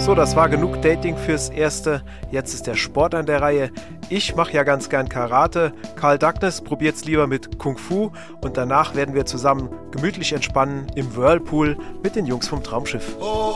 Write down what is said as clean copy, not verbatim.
So, das war genug Dating fürs Erste. Jetzt ist der Sport an der Reihe. Ich mache ja ganz gern Karate. Karl Douglas probiert's lieber mit Kung Fu. Und danach werden wir zusammen gemütlich entspannen im Whirlpool mit den Jungs vom Traumschiff. Oh,